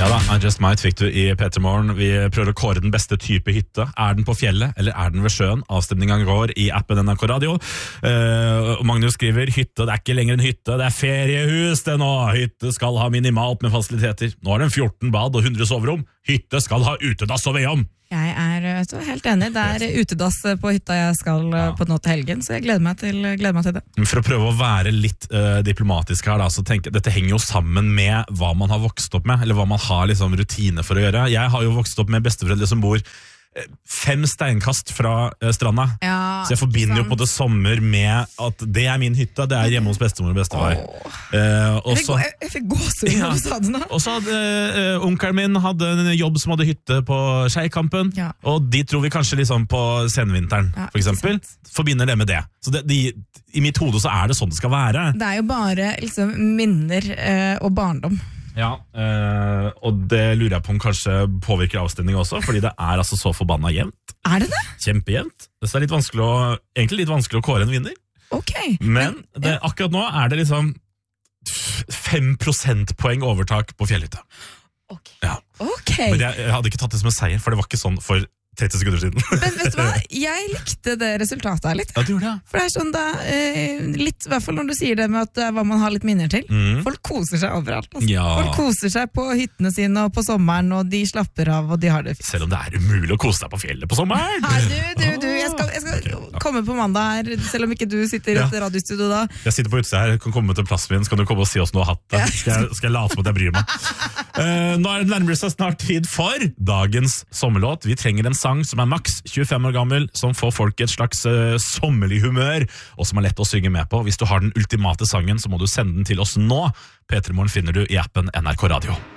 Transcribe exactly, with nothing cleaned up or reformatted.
Ja da, I Just Might fikk du i P tre Morgen. Vi prøver å kåre den beste type hytte. Er den på fjellet, eller er den ved sjøen? Avstemningen går i appen N R K Radio. Uh, Magnus skriver, hytte, det er ikke lenger en hytte, det er feriehus det nå. Hytte skal ha minimalt med fasiliteter. Nå er det fjorten bad og hundre soverom. Hytte skal ha utedass og vedom. Jeg er så helt enig. Det er utedass på hytta jeg skal ja. på nå til helgen, så jeg gleder meg til, gleder meg til det. For å prøve å være litt uh, diplomatisk her, da, så tenker jeg, dette henger jo sammen med hva man har vokst opp med, eller hva man har liksom, rutine for å gjøre. Jeg har jo vokst opp med besteforeldre som bor fem steinkast fra uh, stranda, ja, så jeg forbinder sant. jo på det sommer med at det er min hytte, det er hjemme hos bestemor og bestefar. Oh. Uh, også, jeg, jeg fikk gåsehud når du sa det nå. Og så hadde uh, onkelen min hadde en jobb som hadde hytte på Skeikampen, ja. og de tror vi kanskje liksom på senvinteren, ja, for eksempel. Forbinder det med det. Så det, de, i mitt hode så er det sånn det skal være. Det er jo bare liksom, minner uh, og barndom. Ja, øh, og det lurer jeg på om kanskje påvirker avstemning også, fordi det er altså så forbanna jevnt. Er det det? Kjempejevnt. Det er litt vanskelig å, egentlig litt vanskelig å kåre en vinner. Ok. Men det, akkurat nå er det liksom fem prosentpoeng overtak på fjellhytta. Ok. Ja. Okay. Men jeg, jeg hadde ikke tatt det som en seier, for det var ikke sånn for tretti sekunder siden. Men vet du hva? Jeg likte det resultatet her litt. Ja, du gjorde det. For det er sånn da, eh, litt, i hvert fall når du sier det med at det er hva man har litt minner til. Mm. Folk koser seg overalt. Altså. Ja. Folk koser seg på hyttene sine og på sommeren, og de slapper av, og de har det fint. Selv om det er umulig å kose seg på fjellet på sommeren. Nei, du, du, du, jeg skal, jeg skal okay. komme på mandag her, selv om ikke du sitter i ja. et radiostudio da. Jeg sitter på utsida her, kan komme til plassen min, så kan du komme og si oss noe hatt det. Ja. Skal jeg, skal jeg late på at jeg bryr meg. uh, nå er det nærmere seg snart tid for dagens sommerlåt. Vi trenger en sang som er maks tjuefem år gammel, som får folk i et slags uh, sommerlig humør, og som er lett å synge med på. Hvis du har den ultimate sangen, så må du sende den til oss nå. P tre Morgen finner du i appen N R K Radio.